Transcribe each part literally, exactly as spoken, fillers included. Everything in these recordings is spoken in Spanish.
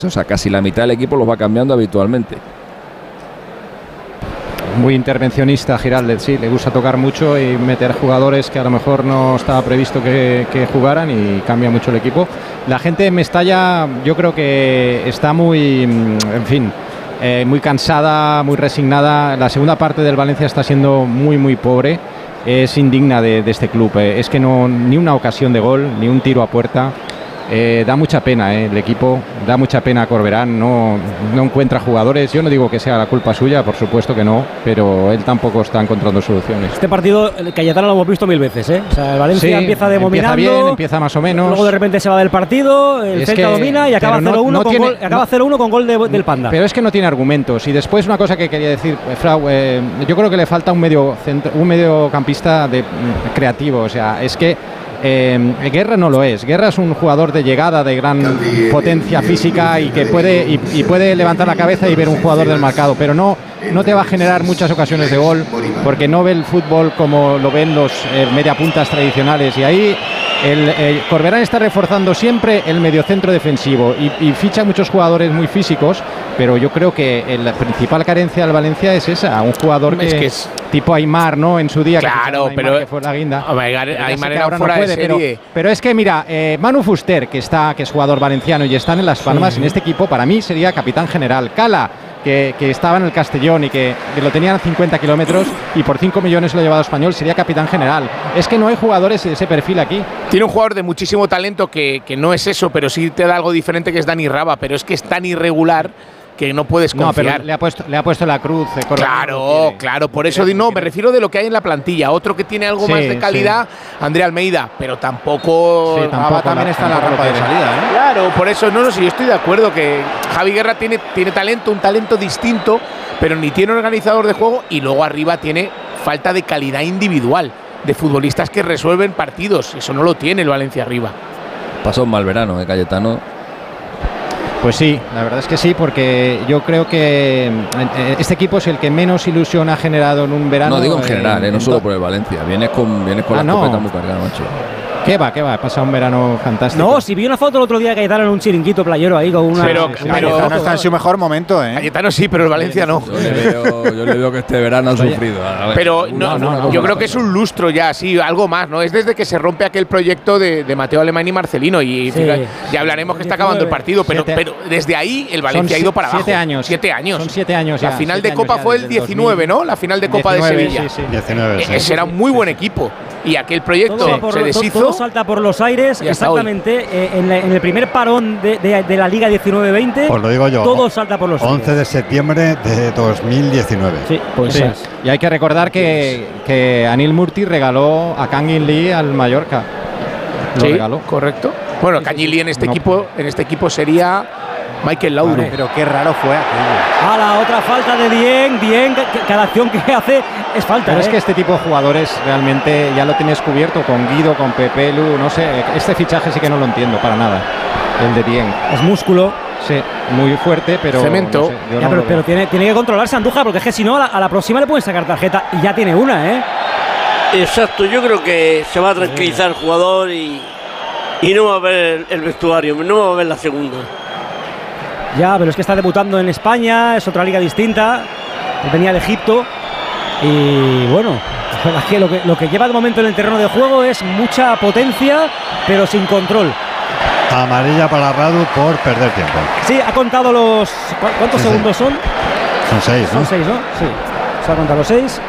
O sea, casi la mitad del equipo los va cambiando habitualmente. Muy intervencionista Giraldez, sí, le gusta tocar mucho y meter jugadores que a lo mejor no estaba previsto que, que jugaran, y cambia mucho el equipo. La gente de Mestalla yo creo que está muy, en fin, eh, muy cansada, muy resignada. La segunda parte del Valencia está siendo muy muy pobre, es indigna de, de este club, eh. es que no, ni una ocasión de gol, ni un tiro a puerta. Eh, da mucha pena eh, el equipo, da mucha pena a Corberán, no, no encuentra jugadores. Yo no digo que sea la culpa suya, por supuesto que no, pero él tampoco está encontrando soluciones. Este partido, el Cayetano lo hemos visto mil veces, ¿eh? O sea, el Valencia sí, empieza dominando, empieza bien, empieza más o menos. Luego de repente se va del partido, el Celta domina y acaba cero uno no, no con, gol, acaba cero uno con gol de, del Panda. Pero es que no tiene argumentos. Y después una cosa que quería decir, Frau, eh, yo creo que le falta un medio centro, un mediocampista de, creativo. O sea, es que Eh, Guerra no lo es. Guerra es un jugador de llegada, de gran potencia física y que puede y, y puede levantar la cabeza y ver un jugador del marcado, pero no, no te va a generar muchas ocasiones de gol, porque no ve el fútbol como lo ven los eh, mediapuntas tradicionales. Y ahí el, el Corberán está reforzando siempre el mediocentro defensivo y, y ficha muchos jugadores muy físicos, pero yo creo que la principal carencia del Valencia es esa, un jugador que, es que es... tipo Aimar, ¿no? En su día, claro, que pero que fue la guinda. Oh my God, Aimar era fuera no puede, de serie. Pero, pero es que mira, eh, Manu Fuster, que está, que es jugador valenciano y está en Las Palmas, sí. En este equipo para mí sería capitán general. Cala, que, que estaba en el Castellón y que, que lo tenían a cincuenta kilómetros y por cinco millones lo ha llevado Español, sería capitán general. Es que no hay jugadores de ese perfil aquí. Tiene un jugador de muchísimo talento que, que no es eso, pero sí te da algo diferente, que es Dani Raba, pero es que es tan irregular que no puedes confiar. No, pero le ha puesto, le ha puesto la cruz. Eh, claro, claro, por eso no, no, me refiero de lo que hay en la plantilla. Otro que tiene algo sí, más de calidad, sí. André Almeida, pero tampoco… Sí, tampoco también la, está en la rampa de salida, ¿eh? Claro, por eso, no, no, sí, yo estoy de acuerdo que Javi Guerra tiene, tiene talento, un talento distinto, pero ni tiene organizador de juego y luego arriba tiene falta de calidad individual, de futbolistas que resuelven partidos. Eso no lo tiene el Valencia arriba. Pasó un mal verano, ¿eh, Cayetano? Pues sí, la verdad es que sí, porque yo creo que este equipo es el que menos ilusión ha generado en un verano. No digo en general, eh, eh, no solo por el Valencia. Vienes con, vienes con ah, la no. escopeta muy cargada, macho. ¿Qué va? ¿Qué va? Pasa un verano fantástico. No, si vi una foto el otro día de Cayetano en un chiringuito playero ahí con una… Pero, una pero Cayetano está en su mejor momento, ¿eh? Cayetano sí, pero el Valencia no. Yo le veo, yo le veo que este verano ha sufrido. A ver, pero no, no, no, yo creo que es un lustro ya, sí, algo más, ¿no? Es desde que se rompe aquel proyecto de, de Mateo Alemán y Marcelino. Y sí, fíjate, ya hablaremos que está acabando el partido, pero, pero desde ahí el Valencia ha ido para abajo. Siete años. Siete años. Son siete años. La ya, final de Copa ya, fue el diecinueve, ¿no? La final de Copa de Sevilla. Sí, sí. diecinueve, sí. Ese era un muy buen equipo. Y aquel proyecto todo por, se deshizo. Todo salta por los aires, exactamente. Eh, en, la, en el primer parón de, de, de la Liga diecinueve veinte, os lo digo yo, todo salta por los aires. once de septiembre de dos mil diecinueve. Sí, pues sí. Y hay que recordar que, que Anil Murti regaló a Kangin Lee al Mallorca. Lo sí, regaló. Correcto. Bueno, sí, Kangin Lee en este no. equipo, en este equipo sería Michael Laudrup. Vale, pero qué raro fue aquello. A la otra falta de Dieng, Dieng, cada acción que hace es falta. Pero ¿eh? es que este tipo de jugadores realmente ya lo tienes cubierto con Guido, con Pepe Lu, no sé, este fichaje sí que no lo entiendo para nada, el de Dieng. Es músculo. Sí, muy fuerte, pero… Cemento. No sé, ya, no pero pero tiene, tiene que controlarse Andújar, porque es que si no, a la, a la próxima le pueden sacar tarjeta y ya tiene una, ¿eh? Exacto, yo creo que se va a tranquilizar el jugador y, y no va a ver el, el vestuario, no va a ver la segunda. Ya, pero es que está debutando en España, es otra liga distinta, venía de Egipto y bueno, es que lo, que lo que lleva de momento en el terreno de juego es mucha potencia, pero sin control. Amarilla para Radu por perder tiempo. Sí, ha contado los… ¿Cuántos sí, segundos sí. son? Son seis, ¿no? Son seis, ¿no? Sí, se ha contado los seis.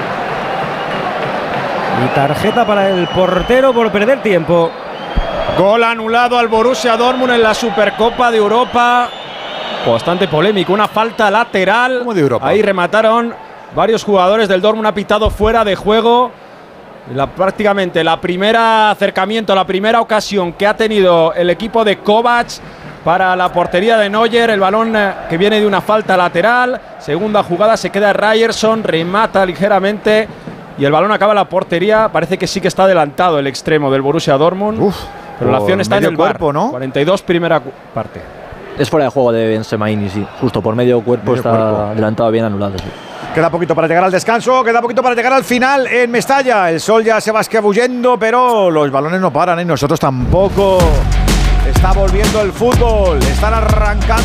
Y tarjeta para el portero por perder tiempo. Gol anulado al Borussia Dortmund en la Supercopa de Europa. Bastante polémico, una falta lateral. ¿Cómo de Europa? Ahí remataron varios jugadores del Dortmund, ha pitado fuera de juego. La, prácticamente la primera acercamiento, la primera ocasión que ha tenido el equipo de Kovac para la portería de Neuer. El balón eh, que viene de una falta lateral. Segunda jugada, se queda Ryerson, remata ligeramente y el balón acaba en la portería. Parece que sí que está adelantado el extremo del Borussia Dortmund. Uf, pero la acción está en el cuerpo, bar, ¿no? cuarenta y dos, primera parte. Es fuera de juego de Benzema, sí. Justo por medio cuerpo medio está cuerpo. Adelantado, bien anulado. Sí. Queda poquito para llegar al descanso, queda poquito para llegar al final en Mestalla. El sol ya se va escabullendo, pero los balones no paran y nosotros tampoco. Está volviendo el fútbol, están arrancando.